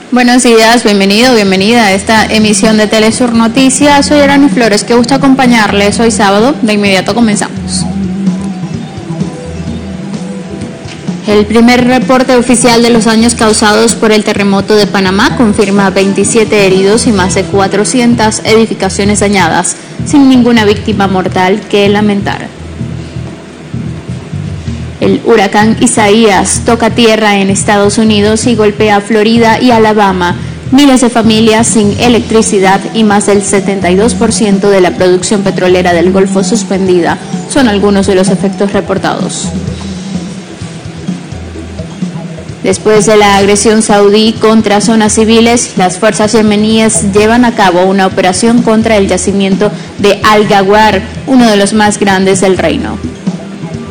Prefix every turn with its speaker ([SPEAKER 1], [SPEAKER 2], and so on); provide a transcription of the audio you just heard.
[SPEAKER 1] Buenos días, bienvenido, bienvenida a esta emisión de Telesur Noticias. Soy Arani Flores, que gusta acompañarles hoy sábado. De inmediato comenzamos. El primer reporte oficial de los daños causados por el terremoto de Panamá confirma 27 heridos y más de 400 edificaciones dañadas, sin ninguna víctima mortal que lamentar. El huracán Isaías toca tierra en Estados Unidos y golpea Florida y Alabama. Miles de familias sin electricidad y más del 72% de la producción petrolera del Golfo suspendida son algunos de los efectos reportados. Después de la agresión saudí contra zonas civiles, las fuerzas yemeníes llevan a cabo una operación contra el yacimiento de Al-Ghawar, uno de los más grandes del reino.